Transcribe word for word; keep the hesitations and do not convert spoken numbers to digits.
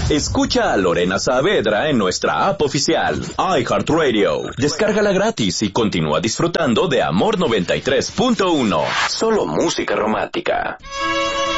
Escucha a Lorena Saavedra en nuestra app oficial, iHeartRadio. Descárgala gratis y continúa disfrutando de Amor noventa y tres punto uno. Solo música romántica.